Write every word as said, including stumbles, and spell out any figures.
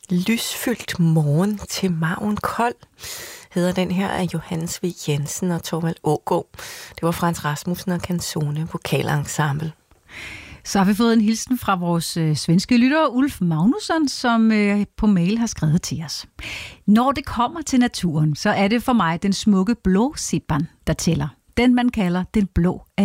Lysfyldt morgen til maven kold hedder den her af Johannes V. Jensen og Torvald Aagaard. Det var Frans Rasmussen og Canzone Vokalensemble. Så har vi fået en hilsen fra vores øh, svenske lytter, Ulf Magnusson, som øh, på mail har skrevet til os. Når det kommer til naturen, så er det for mig den smukke blå sippan, der tæller. Den man kalder den blå